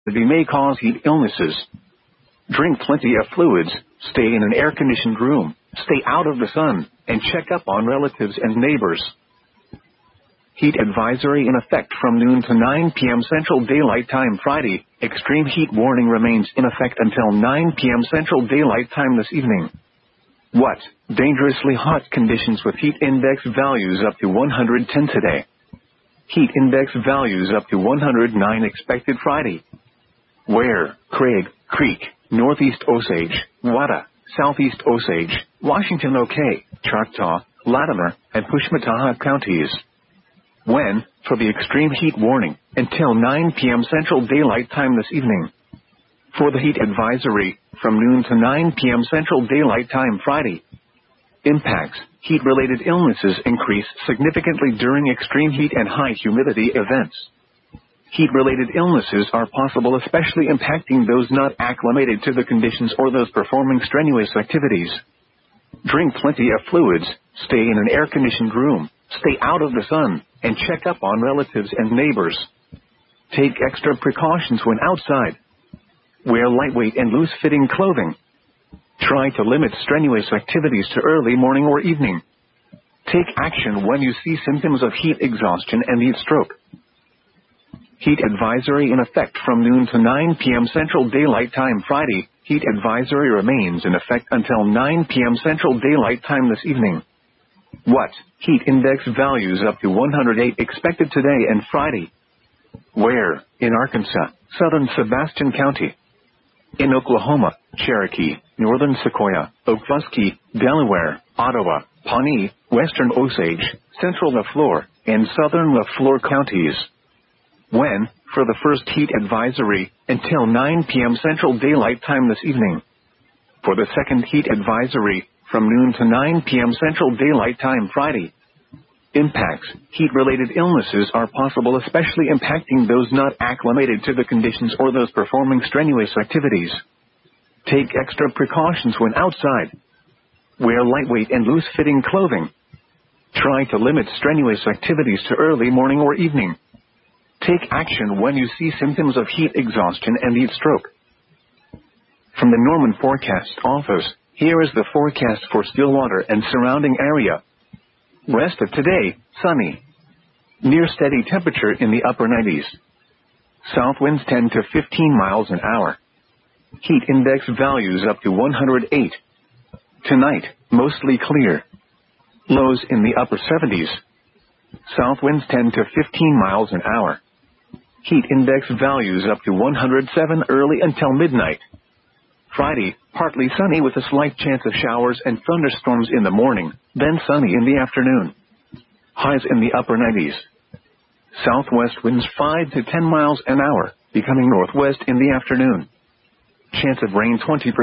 They may cause heat illnesses. Drink plenty of fluids, stay in an air-conditioned room, stay out of the sun, and check up on relatives and neighbors. Heat advisory in effect from noon to 9 p.m. Central Daylight Time Friday. Extreme heat warning remains in effect until 9 p.m. Central Daylight Time this evening. What? Dangerously hot conditions with heat index values up to 110 today. Heat index values up to 109 expected Friday. Where? Craig, Creek, Northeast Osage, Wada, Southeast Osage, Washington OK, Choctaw, Latimer, and Pushmataha counties. When? For the extreme heat warning, until 9 p.m. Central Daylight Time this evening. For the heat advisory, from noon to 9 p.m. Central Daylight Time Friday. Impacts. Heat-related illnesses increase significantly during extreme heat and high humidity events. Heat-related illnesses are possible, especially impacting those not acclimated to the conditions or those performing strenuous activities. Drink plenty of fluids, stay in an air-conditioned room, stay out of the sun, and check up on relatives and neighbors. Take extra precautions when outside. Wear lightweight and loose-fitting clothing. Try to limit strenuous activities to early morning or evening. Take action when you see symptoms of heat exhaustion and heat stroke. Heat advisory in effect from noon to 9 p.m. Central Daylight Time Friday. Heat advisory remains in effect until 9 p.m. Central Daylight Time this evening. What? Heat index values up to 108 expected today and Friday. Where? In Arkansas, southern Sebastian County. In Oklahoma, Cherokee, northern Sequoia, Okfuskee, Delaware, Ottawa, Pawnee, western Osage, central LaFleur, and southern LaFleur counties. When? For the first heat advisory, until 9 p.m. Central Daylight Time this evening. For the second heat advisory, from noon to 9 p.m. Central Daylight Time Friday. Impacts. Heat-related illnesses are possible, especially impacting those not acclimated to the conditions or those performing strenuous activities. Take extra precautions when outside. Wear lightweight and loose-fitting clothing. Try to limit strenuous activities to early morning or evening. Take action when you see symptoms of heat exhaustion and heat stroke. From the Norman Forecast Office, here is the forecast for Stillwater and surrounding area. Rest of today, sunny. Near steady temperature in the upper 90s. South winds 10 to 15 miles an hour. Heat index values up to 108. Tonight, mostly clear. Lows in the upper 70s. South winds 10 to 15 miles an hour. Heat index values up to 107 early until midnight. Friday, partly sunny with a slight chance of showers and thunderstorms in the morning, then sunny in the afternoon. Highs in the upper 90s. Southwest winds 5 to 10 miles an hour, becoming northwest in the afternoon. Chance of rain 20%.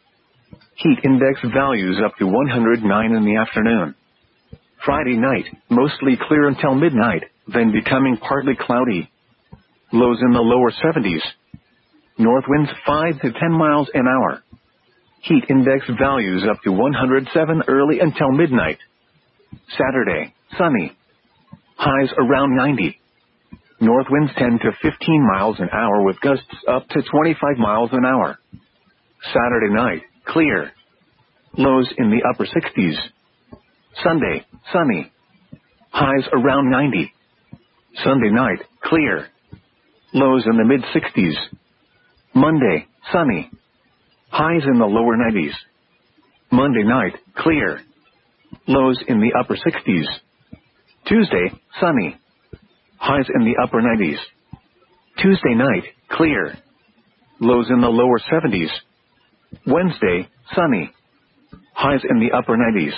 Heat index values up to 109 in the afternoon. Friday night, mostly clear until midnight, then becoming partly cloudy. Lows in the lower 70s. North winds 5 to 10 miles an hour. Heat index values up to 107 early until midnight. Saturday, sunny. Highs around 90. North winds 10 to 15 miles an hour with gusts up to 25 miles an hour. Saturday night, clear. Lows in the upper 60s. Sunday, sunny. Highs around 90. Sunday night, clear. Lows in the mid-60s. Monday, sunny. Highs in the lower 90s. Monday night, clear. Lows in the upper 60s. Tuesday, sunny. Highs in the upper 90s. Tuesday night, clear. Lows in the lower 70s. Wednesday, sunny. Highs in the upper 90s.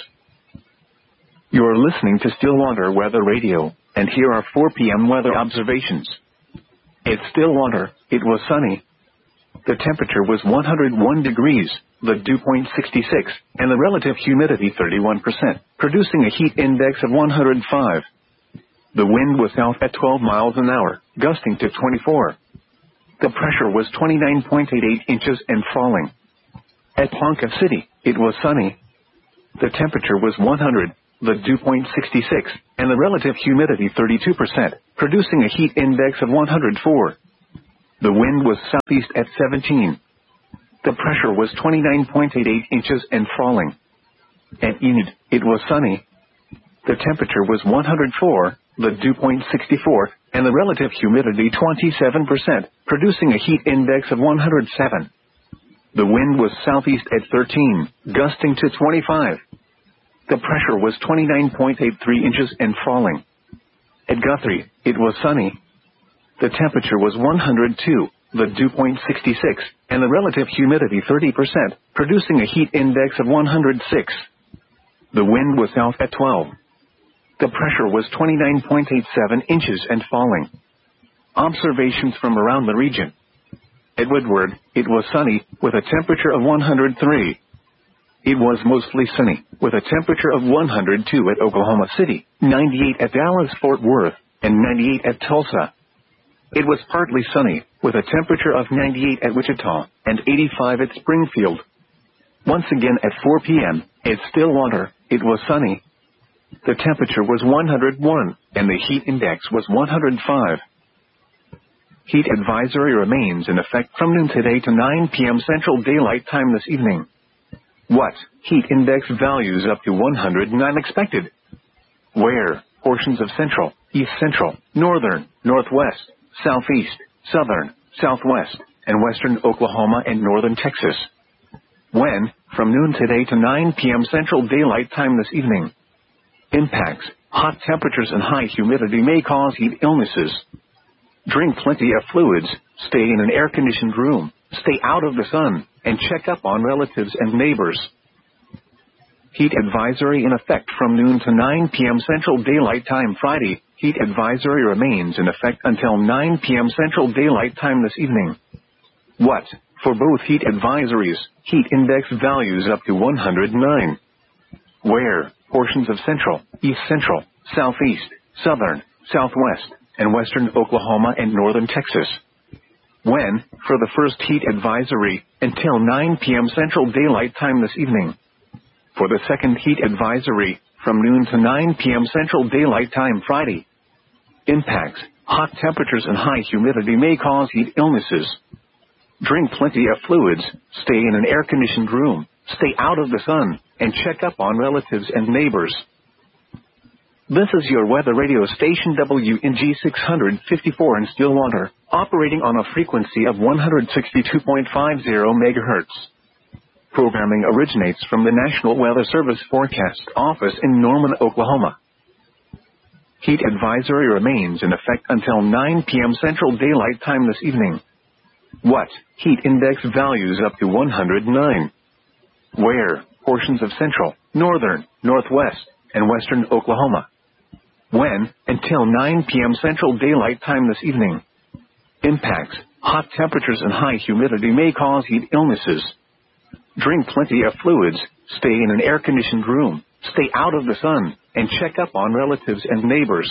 You're listening to Stillwater Weather Radio, and here are 4 p.m. weather observations. At Stillwater, it was sunny. The temperature was 101 degrees, the dew point 66, and the relative humidity 31%, producing a heat index of 105. The wind was south at 12 miles an hour, gusting to 24. The pressure was 29.88 inches and falling. At Ponca City, it was sunny. The temperature was 100, the dew point 66, and the relative humidity 32%, producing a heat index of 104. The wind was southeast at 17. The pressure was 29.88 inches and falling. At Enid, it was sunny. The temperature was 104, the dew point 64, and the relative humidity 27%, producing a heat index of 107. The wind was southeast at 13, gusting to 25. The pressure was 29.83 inches and falling. At Guthrie, it was sunny. The temperature was 102, the dew point 66, and the relative humidity 30%, producing a heat index of 106. The wind was south at 12. The pressure was 29.87 inches and falling. Observations from around the region. At Woodward, it was sunny, with a temperature of 103. It was mostly sunny, with a temperature of 102 at Oklahoma City, 98 at Dallas-Fort Worth, and 98 at Tulsa. It was partly sunny, with a temperature of 98 at Wichita, and 85 at Springfield. Once again at 4 p.m., at Stillwater, it was sunny. The temperature was 101, and the heat index was 105. Heat advisory remains in effect from noon today to 9 p.m. Central Daylight Time this evening. What? Heat index values up to 109 expected. Where? Portions of central, east central, northern, northwest, southeast, southern, southwest, and western Oklahoma and northern Texas. When? From noon today to 9 p.m. Central Daylight Time this evening. Impacts. Hot temperatures and high humidity may cause heat illnesses. Drink plenty of fluids, stay in an air-conditioned room, stay out of the sun, and check up on relatives and neighbors. Heat advisory in effect from noon to 9 p.m. Central Daylight Time Friday. Heat advisory remains in effect until 9 p.m. Central Daylight Time this evening. What? For both heat advisories, heat index values up to 109. Where? Portions of central, east central, southeast, southern, southwest, and western Oklahoma and northern Texas. When? For the first heat advisory, until 9 p.m. Central Daylight Time this evening. For the second heat advisory, from noon to 9 p.m. Central Daylight Time Friday. Impacts. Hot temperatures and high humidity may cause heat illnesses. Drink plenty of fluids, stay in an air-conditioned room, stay out of the sun, and check up on relatives and neighbors. This is your weather radio station WNG 654 in Stillwater, operating on a frequency of 162.50 MHz. Programming originates from the National Weather Service Forecast Office in Norman, Oklahoma. Heat advisory remains in effect until 9 p.m. Central Daylight Time this evening. What? Heat index values up to 109. Where? Portions of central, northern, northwest, and western Oklahoma. When? Until 9 p.m. Central Daylight Time this evening. Impacts. Hot temperatures and high humidity may cause heat illnesses. Drink plenty of fluids, stay in an air-conditioned room, stay out of the sun, and check up on relatives and neighbors.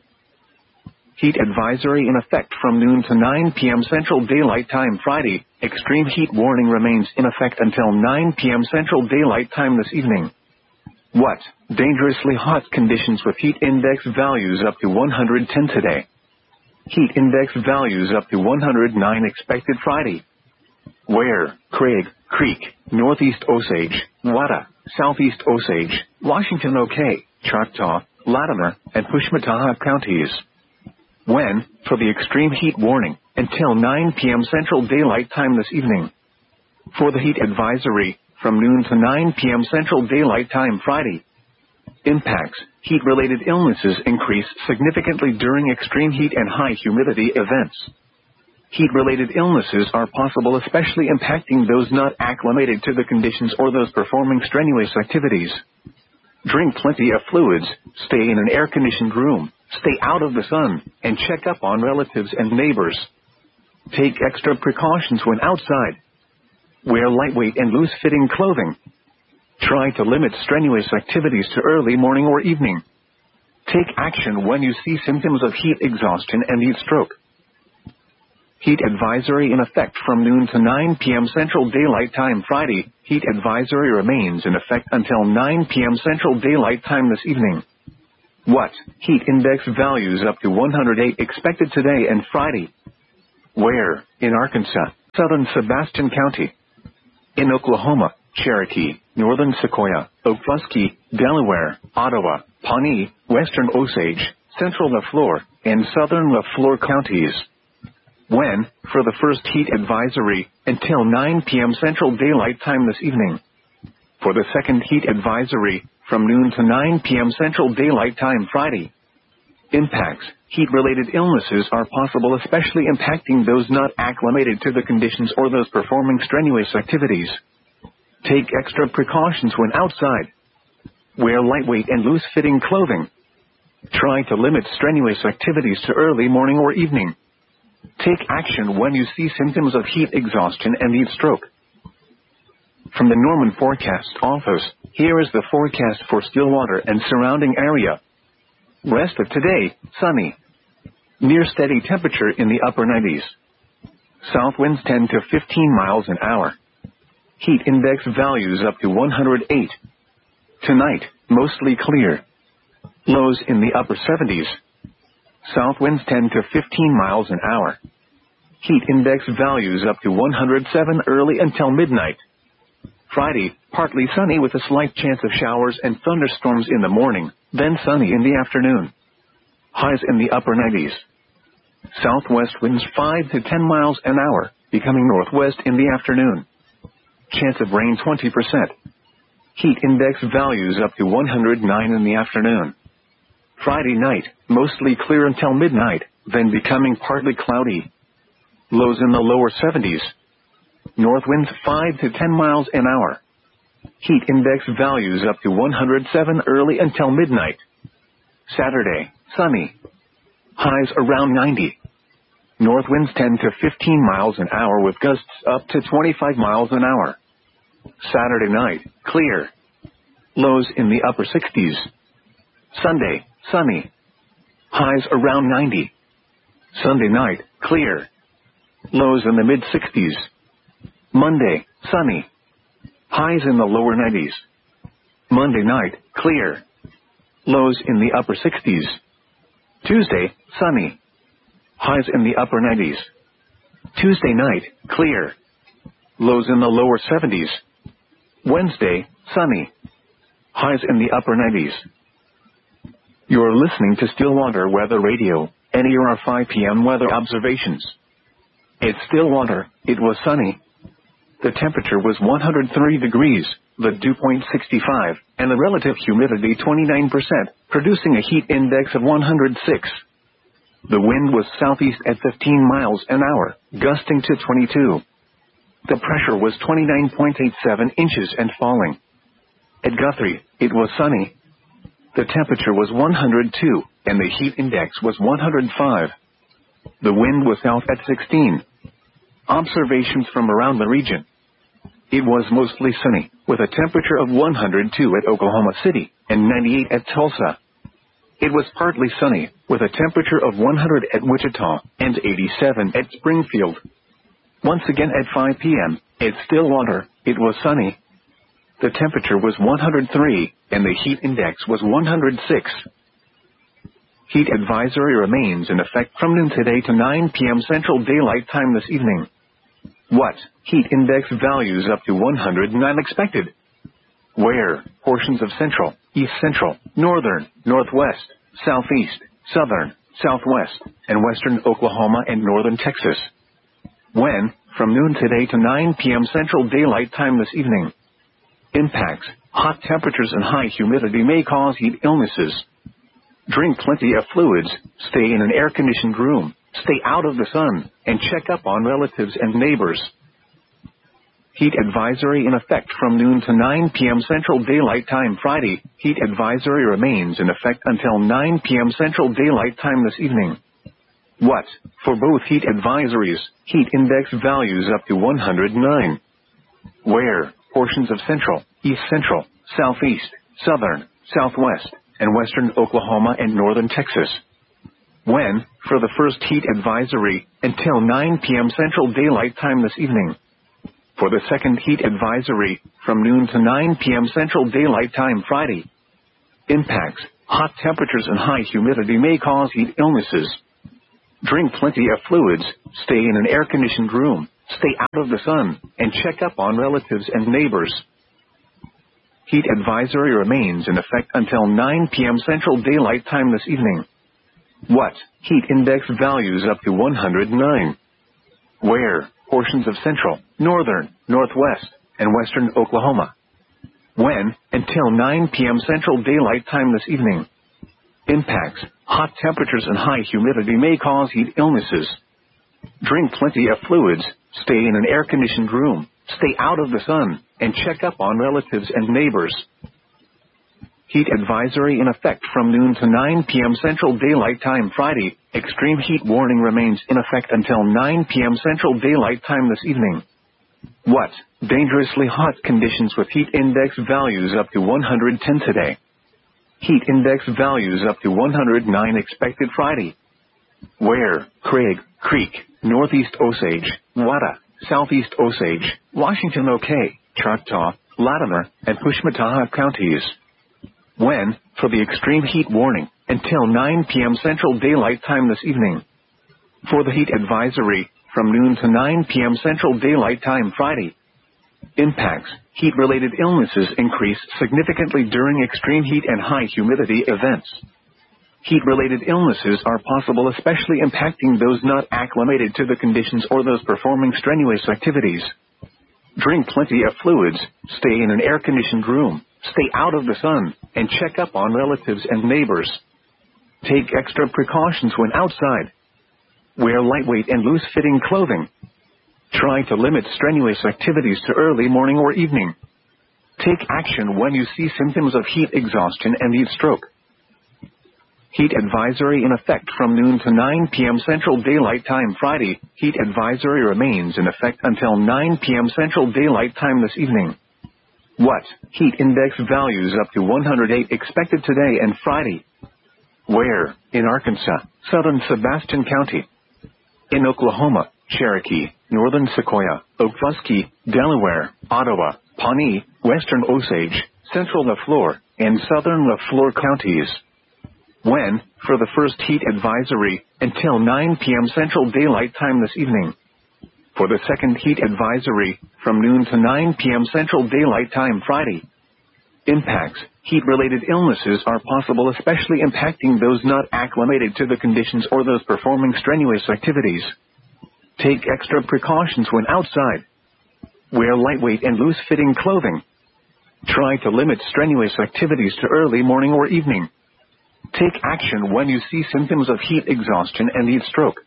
Heat advisory in effect from noon to 9 p.m. Central Daylight Time Friday. Extreme heat warning remains in effect until 9 p.m. Central Daylight Time this evening. What? Dangerously hot conditions with heat index values up to 110 today. Heat index values up to 109 expected Friday. Where? Craig, Creek, Northeast Osage, Wada, Southeast Osage, Washington OK, Choctaw, Latimer, and Pushmataha counties. When? For the extreme heat warning, until 9 p.m. Central Daylight Time this evening. For the heat advisory, from noon to 9 p.m. Central Daylight Time Friday. Impacts. Heat-related illnesses increase significantly during extreme heat and high humidity events. Heat-related illnesses are possible, especially impacting those not acclimated to the conditions or those performing strenuous activities. Drink plenty of fluids, stay in an air-conditioned room, stay out of the sun, and check up on relatives and neighbors. Take extra precautions when outside. Wear lightweight and loose-fitting clothing. Try to limit strenuous activities to early morning or evening. Take action when you see symptoms of heat exhaustion and heat stroke. Heat advisory in effect from noon to 9 p.m. Central Daylight Time Friday. Heat advisory remains in effect until 9 p.m. Central Daylight Time this evening. What? Heat index values up to 108 expected today and Friday. Where? In Arkansas, southern Sebastian County. In Oklahoma, Cherokee, northern Sequoia, Okfuskee, Delaware, Ottawa, Pawnee, western Osage, central LaFleur, and southern LaFleur counties. When? For the first heat advisory, until 9 p.m. Central Daylight Time this evening. For the second heat advisory, from noon to 9 p.m. Central Daylight Time Friday. Impacts. Heat-related illnesses are possible, especially impacting those not acclimated to the conditions or those performing strenuous activities. Take extra precautions when outside. Wear lightweight and loose-fitting clothing. Try to limit strenuous activities to early morning or evening. Take action when you see symptoms of heat exhaustion and heat stroke. From the Norman Forecast Office, here is the forecast for Stillwater and surrounding area. Rest of today, sunny. Near steady temperature in the upper 90s. South winds 10 to 15 miles an hour. Heat index values up to 108. Tonight, mostly clear. Lows in the upper 70s. South winds 10 to 15 miles an hour. Heat index values up to 107 early until midnight. Friday, partly sunny with a slight chance of showers and thunderstorms in the morning, then sunny in the afternoon. Highs in the upper 90s. Southwest winds 5 to 10 miles an hour, becoming northwest in the afternoon. Chance of rain 20%. Heat index values up to 109 in the afternoon. Friday night, mostly clear until midnight, then becoming partly cloudy. Lows in the lower 70s. North winds 5 to 10 miles an hour. Heat index values up to 107 early until midnight. Saturday, sunny. Highs around 90. North winds 10 to 15 miles an hour with gusts up to 25 miles an hour. Saturday night, clear. Lows in the upper 60s. Sunday, sunny. Highs around 90. Sunday night, clear. Lows in the mid-60s. Monday, sunny. Highs in the lower 90s. Monday night, clear. Lows in the upper 60s. Tuesday, sunny. Highs in the upper 90s. Tuesday night, clear. Lows in the lower 70s. Wednesday, sunny. Highs in the upper 90s. You're listening to Stillwater Weather Radio, NER 5 p.m. weather observations. At Stillwater, it was sunny. The temperature was 103 degrees, the dew point 65, and the relative humidity 29%, producing a heat index of 106. The wind was southeast at 15 miles an hour, gusting to 22. The pressure was 29.87 inches and falling. At Guthrie, it was sunny. The temperature was 102, and the heat index was 105. The wind was south at 16. Observations from around the region. It was mostly sunny, with a temperature of 102 at Oklahoma City and 98 at Tulsa. It was partly sunny, with a temperature of 100 at Wichita and 87 at Springfield. Once again at 5 p.m., at Stillwater, it was sunny. The temperature was 103, and the heat index was 106. Heat advisory remains in effect from noon today to 9 p.m. Central Daylight Time this evening. What? Heat index values up to 109 expected. Where? Portions of central, east central, northern, northwest, southeast, southern, southwest, and western Oklahoma and northern Texas. When? From noon today to 9 p.m. Central Daylight Time this evening. Impacts. Hot temperatures and high humidity may cause heat illnesses. Drink plenty of fluids, stay in an air-conditioned room, stay out of the sun, and check up on relatives and neighbors. Heat advisory in effect from noon to 9 p.m. Central Daylight Time Friday. Heat advisory remains in effect until 9 p.m. Central Daylight Time this evening. What? For both heat advisories, heat index values up to 109. Where? Portions of central, east central, southeast, southern, southwest, and western Oklahoma and northern Texas. When? For the first heat advisory, until 9 p.m. Central Daylight Time this evening. For the second heat advisory, from noon to 9 p.m. Central Daylight Time Friday. Impacts. Hot temperatures and high humidity may cause heat illnesses. Drink plenty of fluids, stay in an air-conditioned room, stay out of the sun, and check up on relatives and neighbors. Heat advisory remains in effect until 9 p.m. Central Daylight Time this evening. What? Heat index values up to 109. Where? Portions of central, northern, northwest, and western Oklahoma. When? Until 9 p.m. Central Daylight Time this evening. Impacts. Hot temperatures and high humidity may cause heat illnesses. Drink plenty of fluids, stay in an air-conditioned room, stay out of the sun, and check up on relatives and neighbors. Heat advisory in effect from noon to 9 p.m. Central Daylight Time Friday. Extreme heat warning remains in effect until 9 p.m. Central Daylight Time this evening. What? Dangerously hot conditions with heat index values up to 110 today. Heat index values up to 109 expected Friday. Where? Craig, Creek, Northeast Osage, Wada, Southeast Osage, Washington OK, Choctaw, Latimer, and Pushmataha counties. When? For the extreme heat warning, until 9 p.m. Central Daylight Time this evening. For the heat advisory, from noon to 9 p.m. Central Daylight Time Friday. Impacts. Heat-related illnesses increase significantly during extreme heat and high humidity events. Heat-related illnesses are possible, especially impacting those not acclimated to the conditions or those performing strenuous activities. Drink plenty of fluids, stay in an air-conditioned room, stay out of the sun, and check up on relatives and neighbors. Take extra precautions when outside. Wear lightweight and loose-fitting clothing. Try to limit strenuous activities to early morning or evening. Take action when you see symptoms of heat exhaustion and heat stroke. Heat advisory in effect from noon to 9 p.m. Central Daylight Time Friday. Heat advisory remains in effect until 9 p.m. Central Daylight Time this evening. What? Heat index values up to 108 expected today and Friday. Where? In Arkansas, southern Sebastian County. In Oklahoma, Cherokee, northern Sequoia, Okfuskee, Delaware, Ottawa, Pawnee, western Osage, central LaFleur, and southern LaFleur counties. When? For the first heat advisory, until 9 p.m. Central Daylight Time this evening. For the second heat advisory, from noon to 9 p.m. Central Daylight Time Friday. Impacts. Heat-related illnesses are possible, especially impacting those not acclimated to the conditions or those performing strenuous activities. Take extra precautions when outside. Wear lightweight and loose-fitting clothing. Try to limit strenuous activities to early morning or evening. Take action when you see symptoms of heat exhaustion and heat stroke.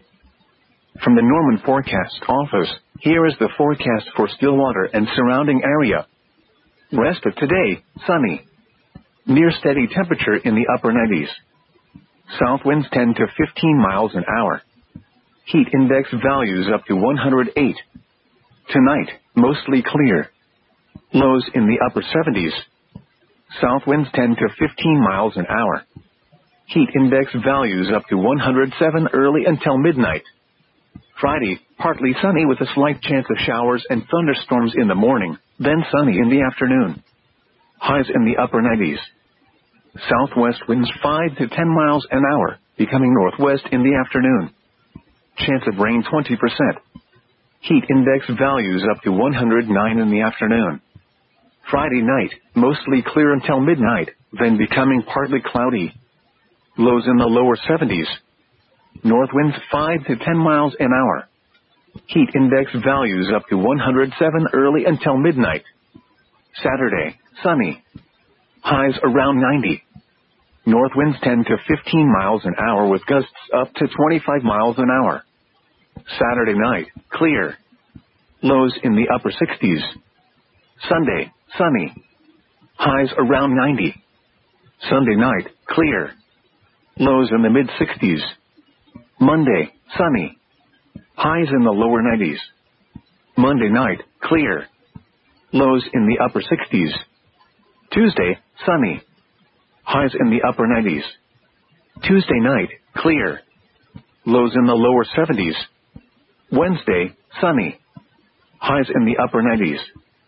From the Norman Forecast Office, here is the forecast for Stillwater and surrounding area. Rest of today, sunny. Near steady temperature in the upper 90s. South winds 10 to 15 miles an hour. Heat index values up to 108. Tonight, mostly clear. Lows in the upper 70s. South winds 10 to 15 miles an hour. Heat index values up to 107 early until midnight. Friday, partly sunny with a slight chance of showers and thunderstorms in the morning, then sunny in the afternoon. Highs in the upper 90s. Southwest winds 5 to 10 miles an hour, becoming northwest in the afternoon. Chance of rain 20%. Heat index values up to 109 in the afternoon. Friday night, mostly clear until midnight, then becoming partly cloudy. Lows in the lower 70s. North winds 5 to 10 miles an hour. Heat index values up to 107 early until midnight. Saturday, sunny. Highs around 90. North winds 10 to 15 miles an hour with gusts up to 25 miles an hour. Saturday night, clear. Lows in the upper 60s. Sunday, sunny. Highs around 90. Sunday night, clear. Lows in the mid-60s. Monday, sunny. Highs in the lower 90s. Monday night, clear. Lows in the upper 60s. Tuesday, sunny. Highs in the upper 90s. Tuesday night, clear. Lows in the lower 70s. Wednesday, sunny. Highs in the upper 90s.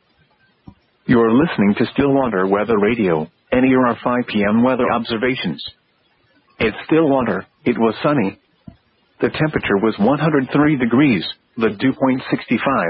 You're listening to Stillwater Weather Radio, NER 5 p.m. weather observations. At Stillwater, it was sunny. The temperature was 103 degrees, the dew point 65.